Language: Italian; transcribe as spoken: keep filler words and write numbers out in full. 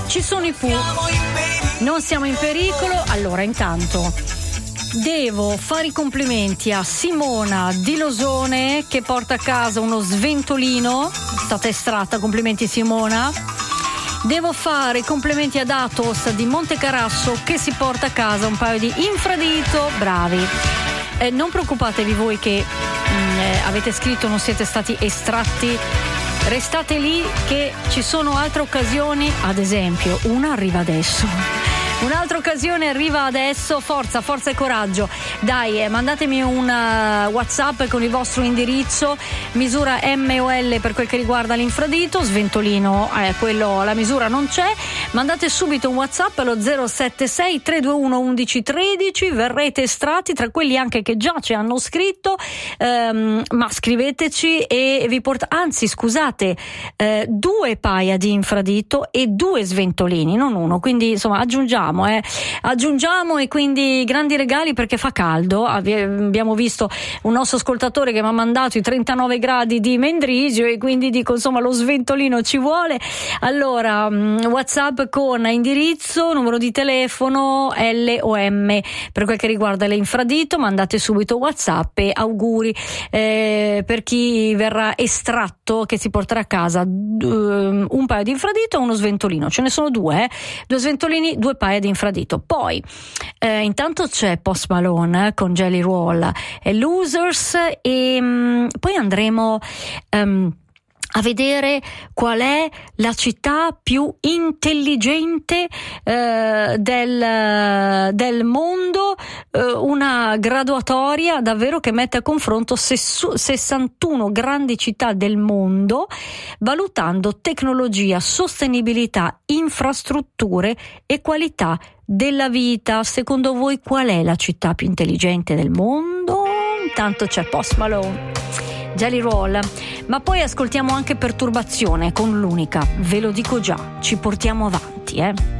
ci sono i Pooh. Non siamo in pericolo. Allora, intanto devo fare i complimenti a Simona di Losone che porta a casa uno sventolino, è stata estratta, complimenti Simona. Devo fare i complimenti ad Atos di Montecarasso che si porta a casa un paio di infradito, bravi. Eh, non preoccupatevi voi che mh, eh, avete scritto non siete stati estratti, restate lì che ci sono altre occasioni, ad esempio una arriva adesso. Un'altra occasione arriva adesso, forza, forza e coraggio. Dai, eh, mandatemi un uh, WhatsApp con il vostro indirizzo, misura M o L per quel che riguarda l'infradito, sventolino, eh, quello, la misura non c'è. Mandate subito un WhatsApp allo zero sette sei tre due uno uno uno uno tre, verrete estratti tra quelli anche che già ci hanno scritto, ehm, ma scriveteci e vi porta, anzi scusate, eh, due paia di infradito e due sventolini, non uno, quindi insomma aggiungiamo Eh. aggiungiamo e quindi grandi regali perché fa caldo. Abbiamo visto un nostro ascoltatore che mi ha mandato i trentanove gradi di Mendrisio e quindi dico insomma lo sventolino ci vuole. Allora WhatsApp con indirizzo, numero di telefono, L o M per quel che riguarda l'infradito, mandate subito WhatsApp e auguri eh, per chi verrà estratto, che si porterà a casa un paio di infradito e uno sventolino. Ce ne sono due, eh? due sventolini, due paia di infradito. Poi eh, intanto c'è Post Malone eh, con Jelly Roll e Losers e mh, poi andremo um, a vedere qual è la città più intelligente eh, del, del mondo, eh, una graduatoria davvero che mette a confronto sessantuno grandi città del mondo, valutando tecnologia, sostenibilità, infrastrutture e qualità della vita. Secondo voi qual è la città più intelligente del mondo? Intanto c'è Post Malone, Jelly Roll, ma poi ascoltiamo anche Perturbazione con l'Unica, ve lo dico già, ci portiamo avanti, eh.